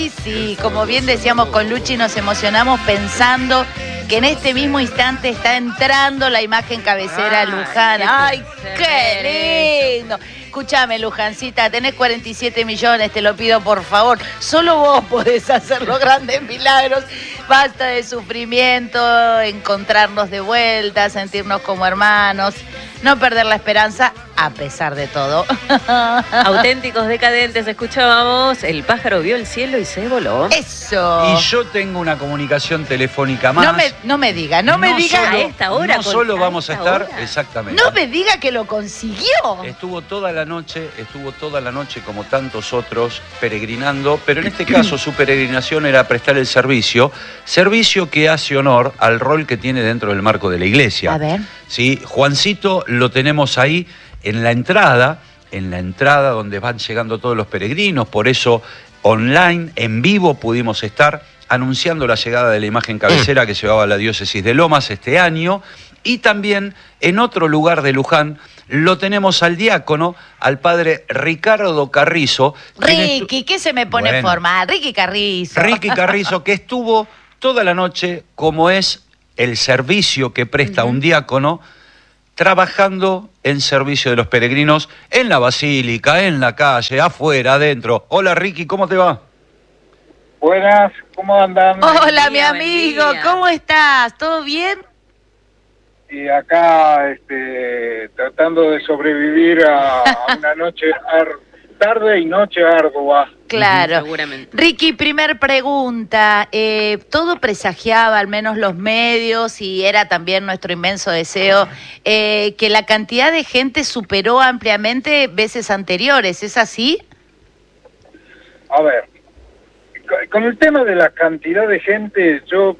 Sí, como bien decíamos con Luchi, nos emocionamos pensando que en este mismo instante está entrando la imagen cabecera Luján. ¡Ay, qué lindo! Escúchame, Lujancita, tenés 47 millones, te lo pido por favor. Solo vos podés hacer los grandes milagros. Basta de sufrimiento, encontrarnos de vuelta, sentirnos como hermanos, no perder la esperanza a pesar de todo. Auténticos decadentes, escuchábamos, el pájaro vio el cielo y se voló. Eso. Y yo tengo una comunicación telefónica más. No me diga. A esta hora. No solo vamos a estar, exactamente. No me diga que lo consiguió. Estuvo toda la noche como tantos otros peregrinando, pero en este caso su peregrinación era prestar el servicio que hace honor al rol que tiene dentro del marco de la iglesia. A ver. Sí, Juancito lo tenemos ahí en la entrada donde van llegando todos los peregrinos, por eso online, en vivo, pudimos estar anunciando la llegada de la imagen cabecera que llevaba la diócesis de Lomas este año, y también en otro lugar de Luján lo tenemos al diácono, al padre Ricardo Carrizo. Ricky, ¿qué se me pone formal? Ricky Carrizo, que estuvo toda la noche, como es el servicio que presta un diácono, trabajando en servicio de los peregrinos en la basílica, en la calle, afuera, adentro. Hola Ricky, ¿cómo te va? Buenas, ¿cómo andan? Hola mi amigo, ¿cómo estás? ¿Todo bien? Y acá tratando de sobrevivir a una noche tarde y noche ardua. Claro. Seguramente. Ricky, primer pregunta. Todo presagiaba, al menos los medios, y era también nuestro inmenso deseo, que la cantidad de gente superó ampliamente veces anteriores. ¿Es así? A ver, con el tema de la cantidad de gente, yo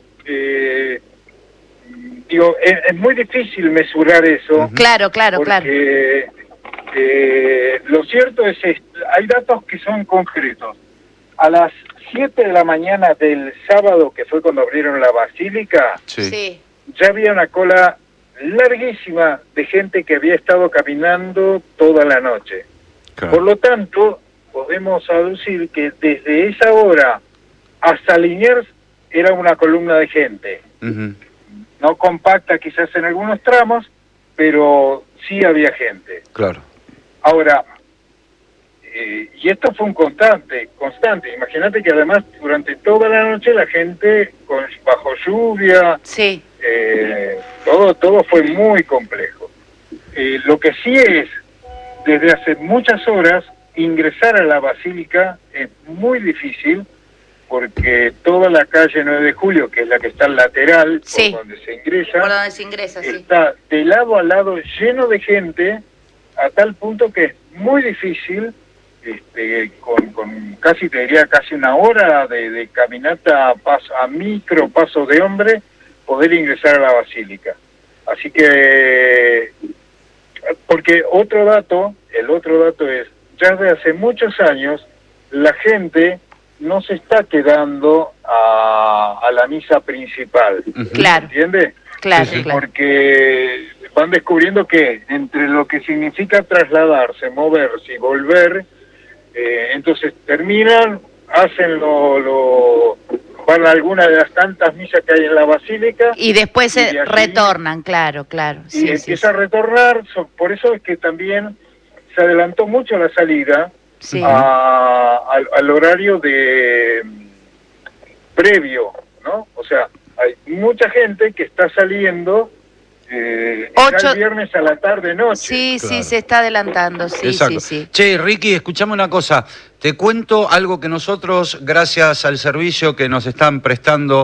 digo, es muy difícil mesurar eso. Claro. Porque lo cierto es esto, hay datos que son concretos. A las 7 de la mañana del sábado, que fue cuando abrieron la basílica, Sí. ya había una cola larguísima de gente que había estado caminando toda la noche. Claro. Por lo tanto, podemos aducir que desde esa hora hasta Liniers era una columna de gente. No compacta quizás en algunos tramos, pero sí había gente. Claro. Ahora, y esto fue un constante. Imagínate que además durante toda la noche la gente bajo lluvia, Sí. todo fue muy complejo. Lo que sí es, desde hace muchas horas, ingresar a la basílica es muy difícil, porque toda la calle 9 de Julio, que es la que está al lateral, Sí. por donde se ingresa, Por donde se ingresa, sí. está de lado a lado lleno de gente, a tal punto que es muy difícil, con casi, te diría, casi una hora de caminata a micro paso de hombre, poder ingresar a la basílica. Así que, porque el otro dato es, ya desde hace muchos años, la gente no se está quedando a la misa principal. Claro. ¿Entiende? Claro. Porque van descubriendo que entre lo que significa trasladarse, moverse y volver, entonces terminan, hacen van a alguna de las tantas misas que hay en la basílica. Y después y de allí retornan, claro. Y empieza a retornar, por eso es que también se adelantó mucho la salida. Sí. Al horario previo, ¿no? O sea, hay mucha gente que está saliendo ya el viernes a la tarde-noche. Sí, Claro. sí, se está adelantando, sí. Exacto. Che, Ricky, escuchame una cosa. Te cuento algo que nosotros, gracias al servicio que nos están prestando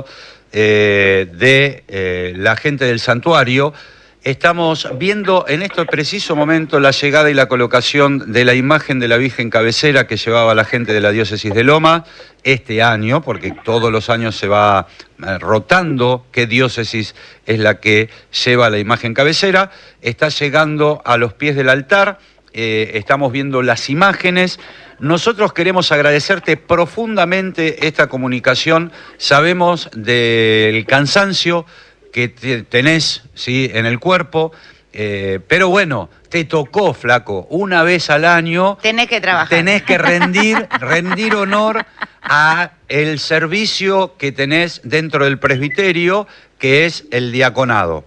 la gente del santuario, estamos viendo en este preciso momento la llegada y la colocación de la imagen de la Virgen Cabecera que llevaba la gente de la diócesis de Lomas este año, porque todos los años se va rotando qué diócesis es la que lleva la imagen cabecera. Está llegando a los pies del altar, estamos viendo las imágenes. Nosotros queremos agradecerte profundamente esta comunicación. Sabemos del cansancio que tenés, ¿sí?, en el cuerpo, pero bueno, te tocó, flaco, una vez al año. Tenés que trabajar. Tenés que rendir honor a el servicio que tenés dentro del presbiterio, que es el diaconado.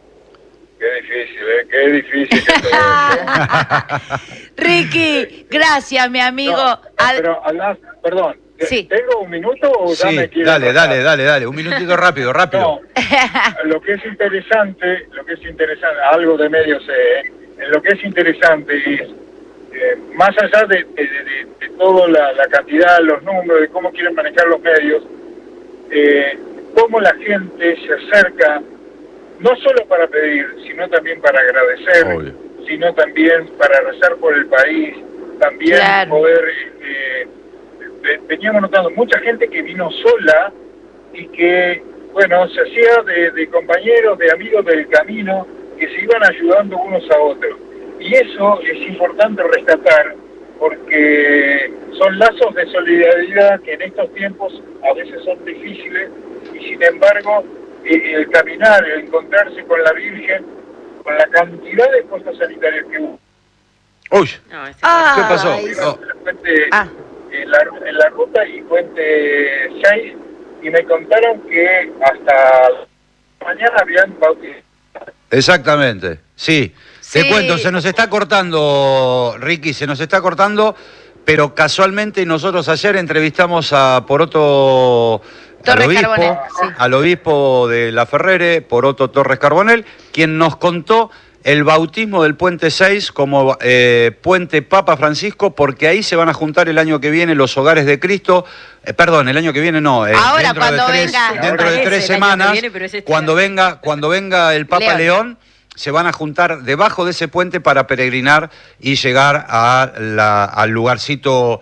Qué difícil que todo eso. Ricky, gracias, mi amigo. No, pero perdón, Sí. ¿tengo un minuto o ya Sí, me quiero pasar? dale, un minutito rápido. No, lo que es interesante, algo de medio sé, lo que es interesante es, más allá de toda la cantidad, los números, de cómo quieren manejar los medios, cómo la gente se acerca, no solo para pedir, sino también para agradecer, Obvio. sino también para rezar por el país, también Claro. poder... veníamos notando mucha gente que vino sola y que, bueno, se hacía de compañeros, de amigos del camino, que se iban ayudando unos a otros. Y eso es importante rescatar, porque son lazos de solidaridad que en estos tiempos a veces son difíciles, y sin embargo, el caminar, el encontrarse con la Virgen, con la cantidad de puestos sanitarios que hubo. Uy, No, ese- ¿qué pasó? Ay, Oh. En la ruta y Puente 6, y me contaron que hasta mañana habían bautizado. Exactamente, sí. Te Sí. cuento, se nos está cortando, Ricky, pero casualmente nosotros ayer entrevistamos a Poroto, Torres Carbonell, sí. al obispo de La Ferrere, Poroto Torres Carbonell, quien nos contó el bautismo del Puente 6 como Puente Papa Francisco, porque ahí se van a juntar el año que viene los hogares de Cristo. El año que viene no. Ahora, cuando venga. Dentro Ahora de es 3 el año que semanas, viene, pero es este cuando venga el Papa León, se van a juntar debajo de ese puente para peregrinar y llegar al lugarcito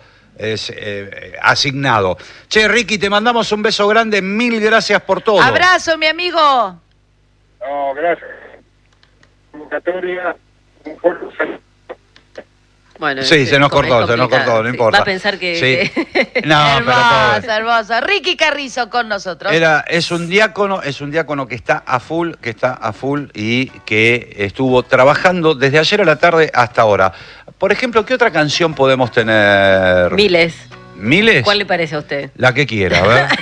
asignado. Che, Ricky, te mandamos un beso grande, 1000 gracias por todo. Abrazo, mi amigo. No, gracias. Convocatoria, un fuerte saludo. Bueno, Sí, se nos es cortó, complicado, no sí. importa. Va a pensar que... Sí. No, pero Hermoso, hermoso. Ricky Carrizo con nosotros. es un diácono que está a full y que estuvo trabajando desde ayer a la tarde hasta ahora. Por ejemplo, ¿qué otra canción podemos tener? Miles. ¿Miles? ¿Cuál le parece a usted? La que quiera,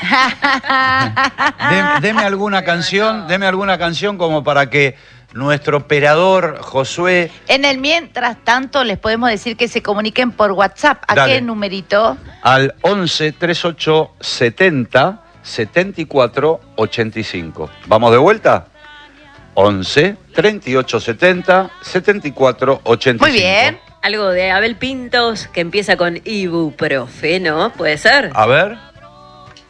a ver. Deme alguna canción como para que nuestro operador Josué... En el mientras tanto, les podemos decir que se comuniquen por WhatsApp. ¿A Dale. qué numerito? Al 11 38 70 74 85. ¿Vamos de vuelta? 11 38 70 74 85. Muy bien. Algo de Abel Pintos que empieza con ibuprofeno, ¿puede ser? A ver.